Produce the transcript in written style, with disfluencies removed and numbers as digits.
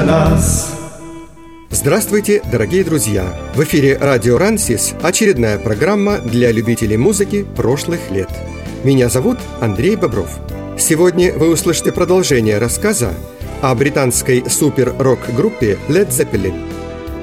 нас. Здравствуйте, дорогие друзья! В эфире радио Рансис, очередная программа для любителей музыки прошлых лет. Меня зовут Андрей Бобров. Сегодня вы услышите продолжение рассказа о британской супер-рок-группе Led Zeppelin.